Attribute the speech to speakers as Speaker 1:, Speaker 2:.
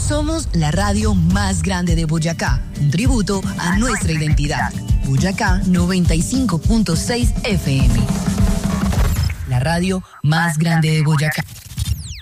Speaker 1: Somos la radio más grande de Boyacá, un tributo a nuestra identidad. Boyacá 95.6 FM. La radio más grande de Boyacá.